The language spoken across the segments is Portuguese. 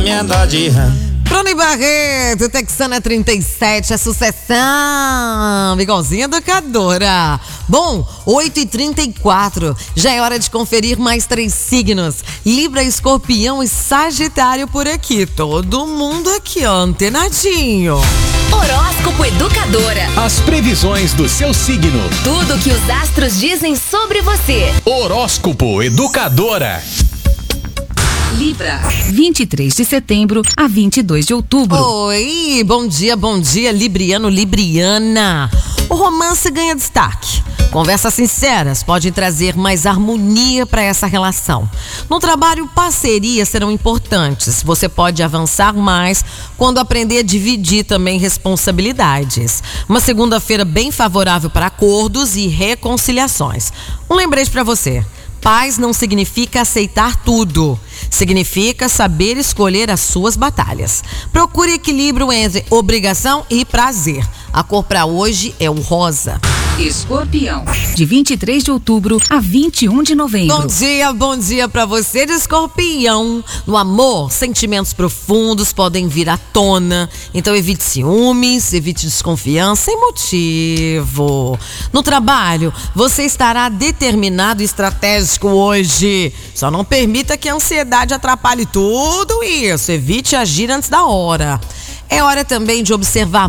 minha dó de rã. Bruno Barreto, Texana 37, a sucessão, igualzinha educadora. Bom, 8h34, já é hora de conferir mais 3 signos. Libra, Escorpião e Sagitário por aqui. Todo mundo aqui, ó, antenadinho. Horóscopo Educadora. As previsões do seu signo. Tudo que os astros dizem sobre você. Horóscopo Educadora. Libra, 23 de setembro a 22 de outubro. Oi, bom dia, Libriano, Libriana. O romance ganha destaque. Conversas sinceras podem trazer mais harmonia para essa relação. No trabalho, parcerias serão importantes. Você pode avançar mais quando aprender a dividir também responsabilidades. Uma segunda-feira bem favorável para acordos e reconciliações. Um lembrete para você. Paz não significa aceitar tudo. Significa saber escolher as suas batalhas. Procure equilíbrio entre obrigação e prazer. A cor para hoje é o rosa. Escorpião, de 23 de outubro a 21 de novembro. Bom dia pra você de Escorpião. No amor, sentimentos profundos podem vir à tona. Então evite ciúmes, evite desconfiança sem motivo. No trabalho, você estará determinado e estratégico hoje. Só não permita que a ansiedade atrapalhe tudo isso. Evite agir antes da hora. É hora também de observar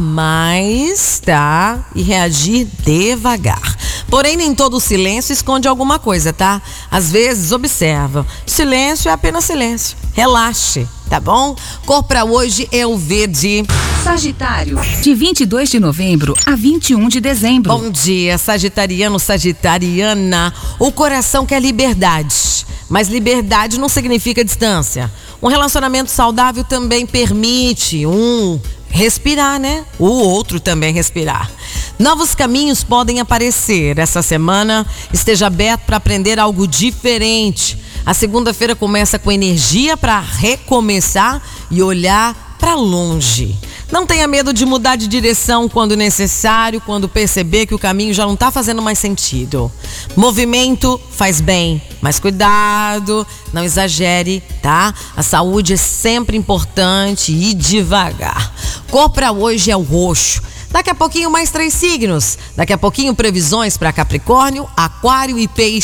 mais, tá? E reagir devagar. Porém, nem todo silêncio esconde alguma coisa, tá? Às vezes, observa. Silêncio é apenas silêncio. Relaxe, tá bom? Cor pra hoje é o verde. Sagitário, de 22 de novembro a 21 de dezembro. Bom dia, sagitariano, sagitariana. O coração quer liberdade. Mas liberdade não significa distância. Um relacionamento saudável também permite respirar, né? O outro também respirar. Novos caminhos podem aparecer. Essa semana esteja aberto para aprender algo diferente. A segunda-feira começa com energia para recomeçar e olhar para longe. Não tenha medo de mudar de direção quando necessário, quando perceber que o caminho já não está fazendo mais sentido. Movimento faz bem, mas cuidado, não exagere, tá? A saúde é sempre importante e devagar. Cor para hoje é o roxo. Daqui a pouquinho mais 3 signos. Daqui a pouquinho previsões para Capricórnio, Aquário e Peixe.